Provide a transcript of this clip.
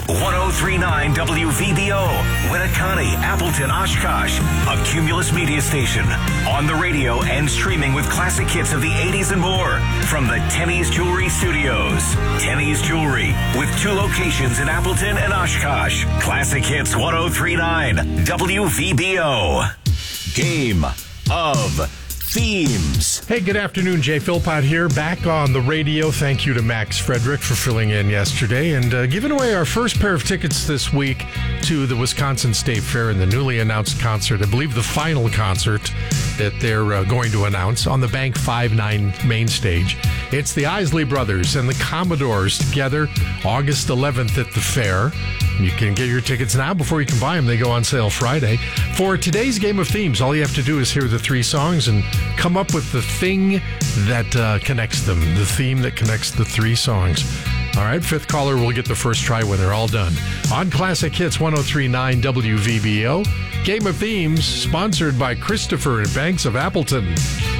1039 WVBO, Winneconne, Appleton, Oshkosh, a Cumulus media station. On the radio and streaming with classic hits of the 80s and more. From the Tenney's Jewelry Studios. Tenney's Jewelry, with 2 locations in Appleton and Oshkosh. Classic Hits 1039 WVBO. Game of Themes. Hey, good afternoon. Jay Philpott here, back on the radio. Thank you to Max Frederick for filling in yesterday and giving away our first pair of tickets this week to the Wisconsin State Fair and the newly announced concert, I believe the final concert that they're going to announce on the Bank 5-9 main stage. It's the Isley Brothers and the Commodores together August 11th at the fair. You can get your tickets now before you can buy them. They go on sale Friday. For today's Game of Themes, all you have to do is hear the 3 songs and come up with the thing that connects them, the theme that connects the 3 songs. All right, 5th caller will get the first try when they're all done. On Classic Hits 1039 WVBO, Game of Themes, sponsored by Christopher and Banks of Appleton.